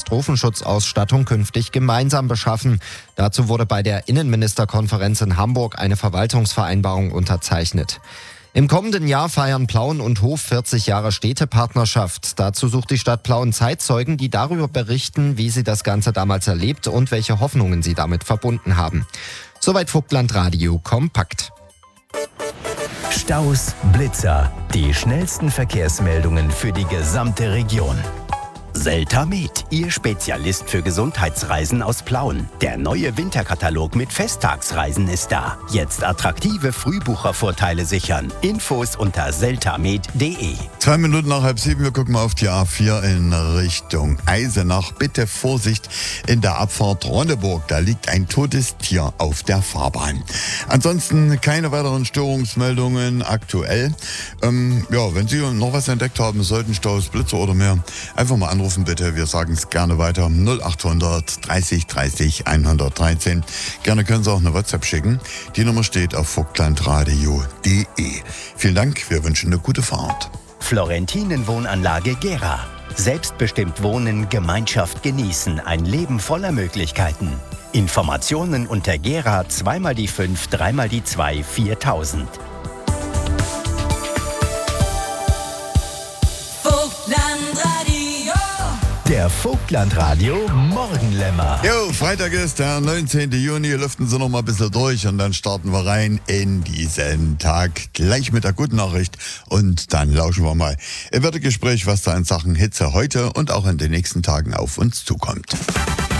Katastrophenschutzausstattung künftig gemeinsam beschaffen. Dazu wurde bei der Innenministerkonferenz in Hamburg eine Verwaltungsvereinbarung unterzeichnet. Im kommenden Jahr feiern Plauen und Hof 40 Jahre Städtepartnerschaft. Dazu sucht die Stadt Plauen Zeitzeugen, die darüber berichten, wie sie das Ganze damals erlebt und welche Hoffnungen sie damit verbunden haben. Soweit Vogtland Radio kompakt. Staus, Blitzer, die schnellsten Verkehrsmeldungen für die gesamte Region. Seltamed, Ihr Spezialist für Gesundheitsreisen aus Plauen. Der neue Winterkatalog mit Festtagsreisen ist da. Jetzt attraktive Frühbuchervorteile sichern. Infos unter seltamed.de. 2 Minuten nach 6:30, wir gucken mal auf die A4 in Richtung Eisenach. Bitte Vorsicht in der Abfahrt Ronneburg, da liegt ein totes Tier auf der Fahrbahn. Ansonsten keine weiteren Störungsmeldungen aktuell. Wenn Sie noch was entdeckt haben sollten, Staus, Blitzer oder mehr, einfach mal anrufen bitte, wir sagen es gerne weiter, 0800 30 30 113. Gerne können Sie auch eine WhatsApp schicken. Die Nummer steht auf vogtlandradio.de. Vielen Dank, wir wünschen eine gute Fahrt. Florentinen Wohnanlage Gera. Selbstbestimmt wohnen, Gemeinschaft genießen, ein Leben voller Möglichkeiten. Informationen unter Gera 2x5, 3x2, 4000. Der Vogtlandradio Morgenlämmer. Jo, Freitag ist der 19. Juni. Lüften Sie noch mal ein bisschen durch und dann starten wir rein in diesen Tag. Gleich mit der guten Nachricht und dann lauschen wir mal im Gespräch, was da in Sachen Hitze heute und auch in den nächsten Tagen auf uns zukommt.